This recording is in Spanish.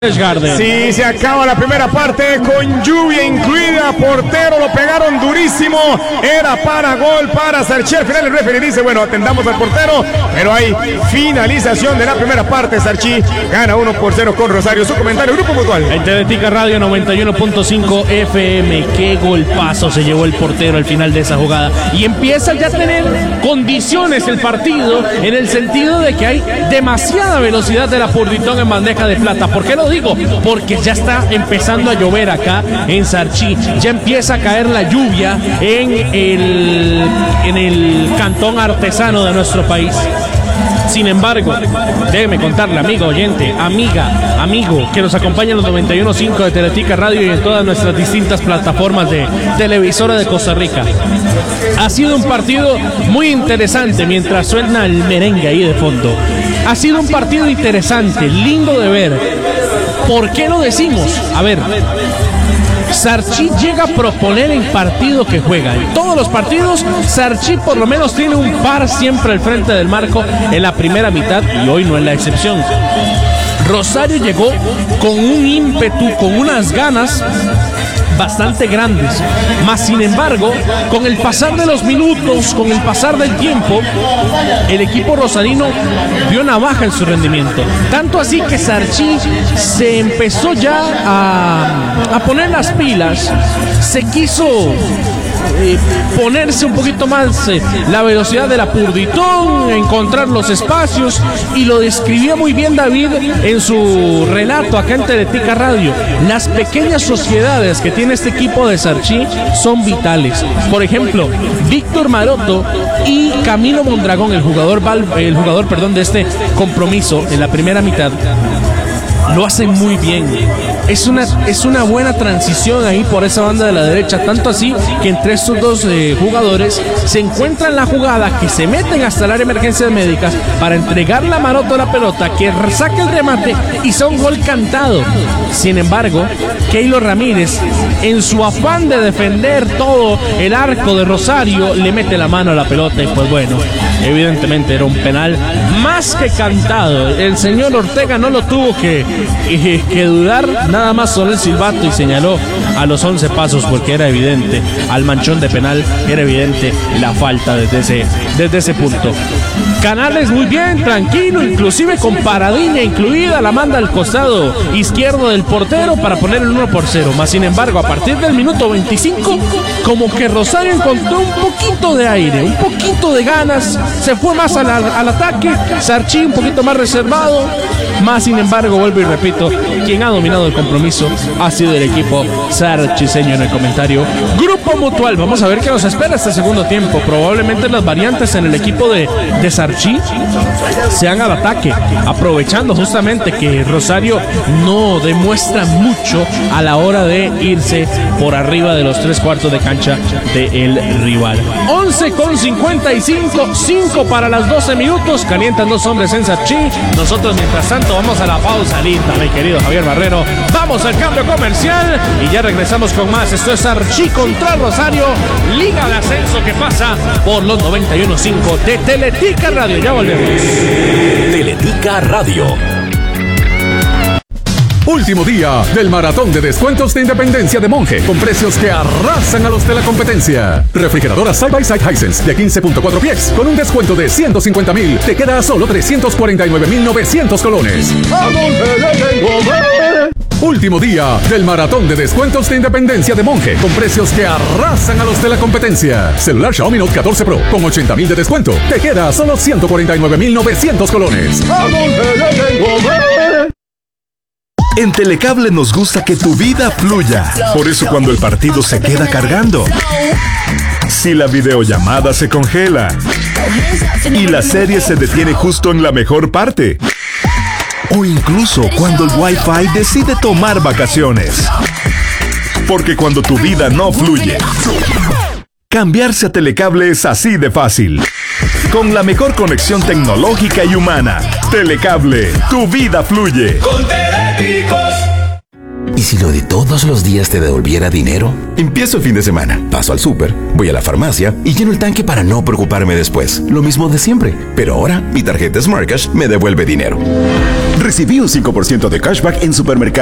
Sí, se acaba la primera parte con lluvia incluida, portero lo pegaron durísimo, era para gol para Sarchi. Al final el referee dice, bueno, atendamos al portero, pero hay finalización de la primera parte. Sarchi gana 1-0 con Rosario. Su comentario, Grupo Mutual. En Teletica Radio 91.5 FM, qué golpazo se llevó el portero al final de esa jugada. Y empieza ya a tener condiciones el partido, en el sentido de que hay demasiada velocidad de la Purditón en bandeja de plata. ¿Por qué lo digo? Porque ya está empezando a llover acá en Sarchi, ya empieza a caer la lluvia en el cantón artesano de nuestro país. Sin embargo, déjeme contarle, amigo oyente, amiga, amigo, que nos acompaña en los 91.5 de Teletica Radio y en todas nuestras distintas plataformas de televisora de Costa Rica. Ha sido un partido muy interesante mientras suena el merengue ahí de fondo. Ha sido un partido interesante, lindo de ver. ¿Por qué lo decimos? A ver, Sarchi llega a proponer el partido que juega. En todos los partidos, Sarchi por lo menos tiene un par siempre al frente del marco en la primera mitad y hoy no es la excepción. Rosario llegó con un ímpetu, con unas ganas bastante grandes, más sin embargo, con el pasar de los minutos, con el pasar del tiempo, el equipo rosarino dio una baja en su rendimiento, tanto así que Sarchi se empezó ya a poner las pilas, se quiso ponerse un poquito más la velocidad de la Purditón, encontrar los espacios, y lo describía muy bien David en su relato acá en Teletica Radio. Las pequeñas sociedades que tiene este equipo de Sarchi son vitales. Por ejemplo, Víctor Maroto y Camilo Mondragón, el jugador de este compromiso en la primera mitad, lo hacen muy bien. Es una buena transición ahí por esa banda de la derecha, tanto así que entre estos dos jugadores se encuentran la jugada, que se meten hasta el área de emergencias médicas para entregarle a Maroto la pelota, que saque el remate y sea un gol cantado. Sin embargo, Keylor Ramírez, en su afán de defender todo el arco de Rosario, le mete la mano a la pelota y pues bueno, evidentemente era un penal más que cantado. El señor Ortega no lo tuvo que dudar, nada más sonó el silbato y señaló a los 11 pasos, porque era evidente, al manchón de penal era evidente la falta desde ese punto. Canales muy bien, tranquilo, inclusive con paradilla incluida, la manda al costado izquierdo del portero para poner el 1-0. Más sin embargo, a partir del minuto 25, como que Rosario encontró un poquito de aire, un poquito de ganas, se fue más al ataque, Sarchi un poquito más reservado. Más sin embargo, vuelvo y repito, quien ha dominado el compromiso ha sido el equipo sarchiseño. En el comentario, Grupo Mutual. Vamos a ver qué nos espera este segundo tiempo. Probablemente las variantes en el equipo de Sarchi sean al ataque, aprovechando justamente que Rosario no demuestra mucho a la hora de irse por arriba de los 3/4 de cancha del rival. 11:55, 5 para las 12 minutos. Calientan dos hombres en Sarchi. Nosotros, mientras tanto, vamos a la pausa linda, mi querido Javier Barrero. Vamos al cambio comercial y ya regresamos con más. Esto es Sarchi contra Rosario, Liga de Ascenso, que pasa por los 91.5 de Teletica Radio. Ya volvemos. Teletica Radio. Último día del maratón de descuentos de Independencia de Monje, con precios que arrasan a los de la competencia. Refrigeradora Side by Side Hisense de 15.4 pies con un descuento de 150,000, te queda a solo 349,900 colones. Último día del maratón de descuentos de Independencia de Monje, con precios que arrasan a los de la competencia. Celular Xiaomi Note 14 Pro con 80,000 de descuento, te queda a solo 149,900 colones. En Telecable nos gusta que tu vida fluya. Por eso cuando el partido se queda cargando, si la videollamada se congela y la serie se detiene justo en la mejor parte, o incluso cuando el Wi-Fi decide tomar vacaciones. Porque cuando tu vida no fluye, cambiarse a Telecable es así de fácil. Con la mejor conexión tecnológica y humana. Telecable, tu vida fluye. Con Teléticos. ¿Y si lo de todos los días te devolviera dinero? Empiezo el fin de semana, paso al súper, voy a la farmacia y lleno el tanque para no preocuparme después. Lo mismo de siempre, pero ahora mi tarjeta Smartcash me devuelve dinero. Recibí un 5% de cashback en supermercados.